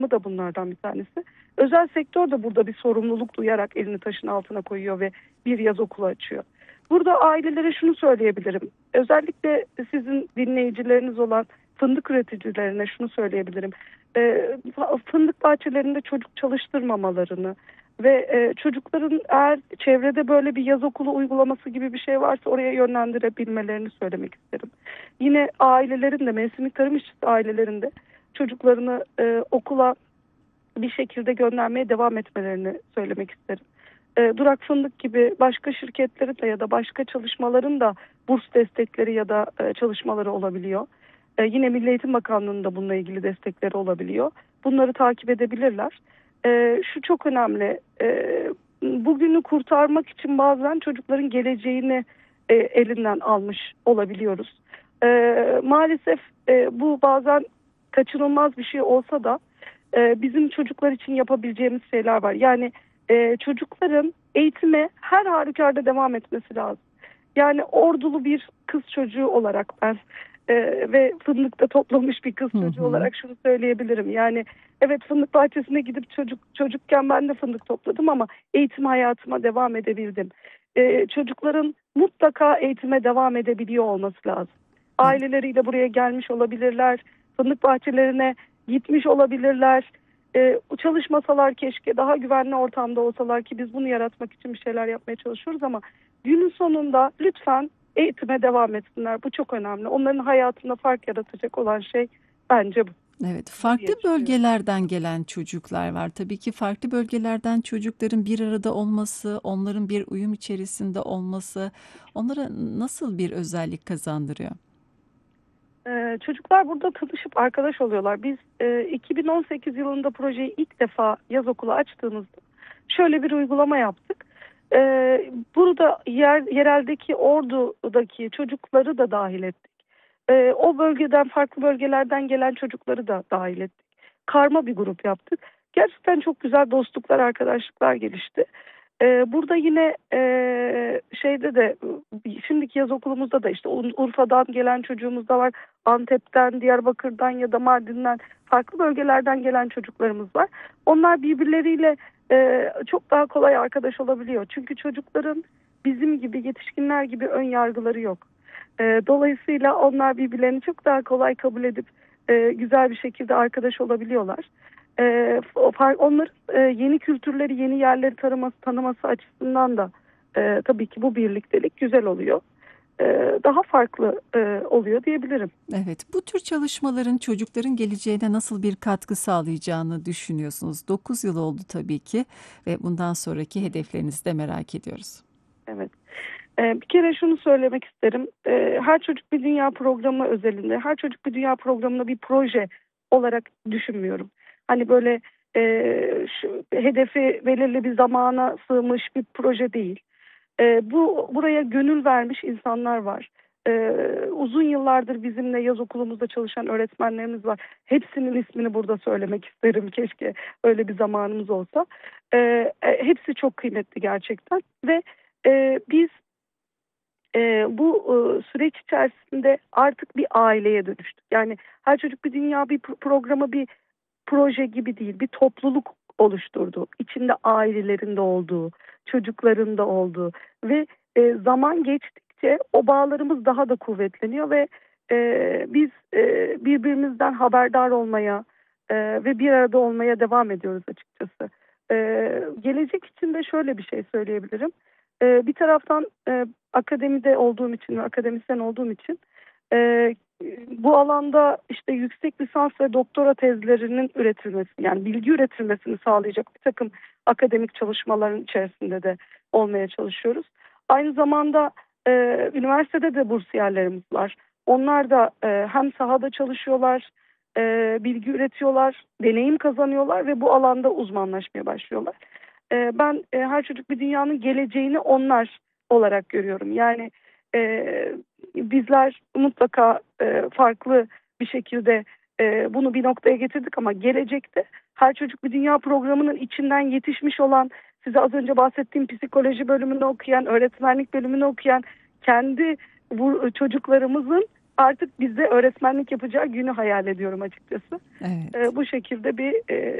kısmı da bunlardan bir tanesi. Özel sektör de burada bir sorumluluk duyarak elini taşın altına koyuyor ve bir yaz okulu açıyor. Burada ailelere şunu söyleyebilirim. Özellikle sizin dinleyicileriniz olan fındık üreticilerine şunu söyleyebilirim. Fındık bahçelerinde çocuk çalıştırmamalarını ve çocukların eğer çevrede böyle bir yaz okulu uygulaması gibi bir şey varsa oraya yönlendirebilmelerini söylemek isterim. Yine ailelerin de mevsimlik tarım işçisi ailelerin de çocuklarını okula bir şekilde göndermeye devam etmelerini söylemek isterim. Durak Fındık gibi başka şirketlerin de ya da başka çalışmaların da burs destekleri ya da çalışmaları olabiliyor. Yine Milli Eğitim Bakanlığı'nın da bununla ilgili destekleri olabiliyor. Bunları takip edebilirler. Şu çok önemli. Bugünü kurtarmak için bazen çocukların geleceğini elinden almış olabiliyoruz. Maalesef bu bazen kaçınılmaz bir şey olsa da bizim çocuklar için yapabileceğimiz şeyler var. Yani çocukların eğitime her halükarda devam etmesi lazım. Yani ordulu bir kız çocuğu olarak ben ve fındıkta toplamış bir kız çocuğu olarak şunu söyleyebilirim. Yani evet, fındık bahçesine gidip çocukken ben de fındık topladım ama eğitim hayatıma devam edebildim. Çocukların mutlaka eğitime devam edebiliyor olması lazım. Aileleriyle buraya gelmiş olabilirler, fındık bahçelerine gitmiş olabilirler. Çalışmasalar keşke, daha güvenli ortamda olsalar ki biz bunu yaratmak için bir şeyler yapmaya çalışıyoruz ama günün sonunda lütfen eğitime devam etsinler. Bu çok önemli. Onların hayatında fark yaratacak olan şey bence bu. Evet, farklı bölgelerden gelen çocuklar var. Tabii ki farklı bölgelerden çocukların bir arada olması, onların bir uyum içerisinde olması onlara nasıl bir özellik kazandırıyor? Çocuklar burada tanışıp arkadaş oluyorlar. Biz 2018 yılında projeyi ilk defa yaz okulu açtığımızda şöyle bir uygulama yaptık. Burada yereldeki Ordu'daki çocukları da dahil ettik. O bölgeden, farklı bölgelerden gelen çocukları da dahil ettik. Karma bir grup yaptık. Gerçekten çok güzel dostluklar, arkadaşlıklar gelişti. Burada yine şeyde de şimdiki yaz okulumuzda da işte Urfa'dan gelen çocuğumuz da var. Antep'ten, Diyarbakır'dan ya da Mardin'den, farklı bölgelerden gelen çocuklarımız var. Onlar birbirleriyle çok daha kolay arkadaş olabiliyor. Çünkü çocukların bizim gibi, yetişkinler gibi ön yargıları yok. Dolayısıyla onlar birbirlerini çok daha kolay kabul edip güzel bir şekilde arkadaş olabiliyorlar. Onların yeni kültürleri, yeni yerleri tanıması açısından da tabii ki bu birliktelik güzel oluyor. Daha farklı oluyor diyebilirim. Evet, bu tür çalışmaların çocukların geleceğine nasıl bir katkı sağlayacağını düşünüyorsunuz? 9 yıl oldu tabii ki ve bundan sonraki hedeflerinizi de merak ediyoruz. Evet. Bir kere şunu söylemek isterim. Her Çocuk Bir Dünya programı özelinde, Her Çocuk Bir Dünya programını bir proje olarak düşünmüyorum. Hani böyle hedefi belirli bir zamana sığmış bir proje değil. Buraya gönül vermiş insanlar var. Uzun yıllardır bizimle yaz okulumuzda çalışan öğretmenlerimiz var. Hepsinin ismini burada söylemek isterim. Keşke öyle bir zamanımız olsa. Hepsi çok kıymetli gerçekten ve biz bu süreç içerisinde artık bir aileye dönüştük. Yani Her Çocuk Bir Dünya bir programı, bir proje gibi değil, bir topluluk oluşturdu. İçinde ailelerin de olduğu, çocukların da olduğu ve zaman geçtikçe o bağlarımız daha da kuvvetleniyor ve biz birbirimizden haberdar olmaya ve bir arada olmaya devam ediyoruz açıkçası. Gelecek için de şöyle bir şey söyleyebilirim. Bir taraftan akademide olduğum için ve akademisyen olduğum için bu alanda işte yüksek lisans ve doktora tezlerinin üretilmesi, yani bilgi üretilmesini sağlayacak bir takım akademik çalışmaların içerisinde de olmaya çalışıyoruz. Aynı zamanda üniversitede de bursiyerlerimiz var. Onlar da hem sahada çalışıyorlar, bilgi üretiyorlar, deneyim kazanıyorlar ve bu alanda uzmanlaşmaya başlıyorlar. Ben Her Çocuk Bir Dünya'nın geleceğini onlar olarak görüyorum. Yani bizler mutlaka farklı bir şekilde bunu bir noktaya getirdik ama gelecekte Her Çocuk Bir Dünya programının içinden yetişmiş olan, size az önce bahsettiğim psikoloji bölümünü okuyan, öğretmenlik bölümünü okuyan kendi bu çocuklarımızın artık bize öğretmenlik yapacağı günü hayal ediyorum açıkçası. Evet. Bu şekilde bir